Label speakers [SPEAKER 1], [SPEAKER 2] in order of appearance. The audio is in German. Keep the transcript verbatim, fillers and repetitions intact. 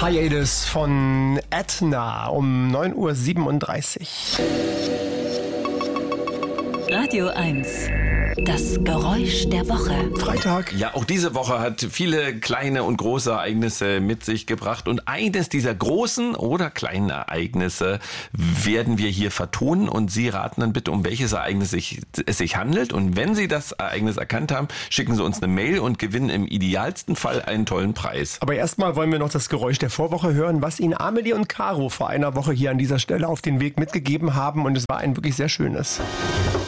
[SPEAKER 1] Hiatus von Etna um neun Uhr siebenunddreißig.
[SPEAKER 2] Radio eins. Das Geräusch der Woche.
[SPEAKER 1] Freitag.
[SPEAKER 3] Ja, auch diese Woche hat viele kleine und große Ereignisse mit sich gebracht. Und eines dieser großen oder kleinen Ereignisse werden wir hier vertonen. Und Sie raten dann bitte, um welches Ereignis sich, es sich handelt. Und wenn Sie das Ereignis erkannt haben, schicken Sie uns eine Mail und gewinnen im idealsten Fall einen tollen Preis.
[SPEAKER 1] Aber erstmal wollen wir noch das Geräusch der Vorwoche hören, was Ihnen Amelie und Caro vor einer Woche hier an dieser Stelle auf den Weg mitgegeben haben. Und es war ein wirklich sehr schönes.